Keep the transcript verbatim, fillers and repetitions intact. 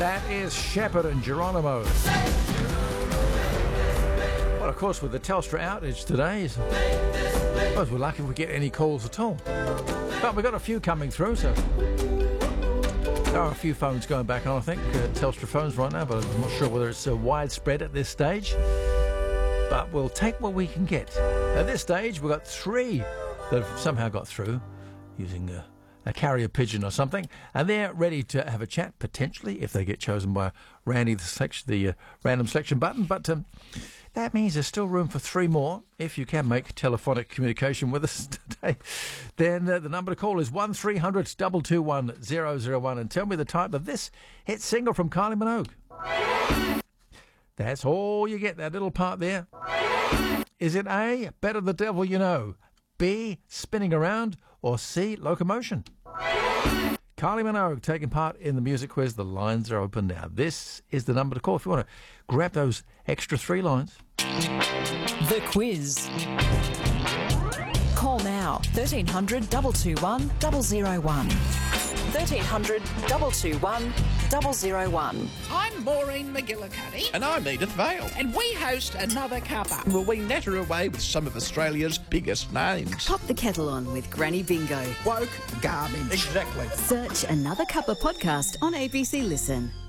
That is Shepherd and Geronimo. Well, of course, with the Telstra outage today, I suppose we're lucky if we get any calls at all. But we've got a few coming through, so there are a few phones going back on, I think, uh, Telstra phones right now, but I'm not sure whether it's uh, widespread at this stage. But we'll take what we can get. At this stage, we've got three that have somehow got through using a, a carrier pigeon or something, and they're ready to have a chat, potentially, if they get chosen by Randy, the, selection, the uh, random selection button. But um, that means there's still room for three more. If you can make telephonic communication with us today, then uh, the number to call is one three hundred two two one zero zero one and tell me the title of this hit single from Kylie Minogue. That's all you get, that little part there. Is it A, Better the Devil You Know, B, Spinning Around, or C, Locomotion? Kylie Minogue taking part in the music quiz. The lines are open now. This is the number to call if you want to grab those extra three lines. The quiz. Call now, thirteen hundred two two one zero zero one. thirteen hundred two two one zero zero one. I'm Maureen McGillicuddy. And I'm Edith Vale. And we host Another Cuppa. Will we natter away with some of Australia's biggest names? Pop the kettle on with Granny Bingo. Woke garbage. Exactly. Search Another Cuppa podcast on A B C Listen.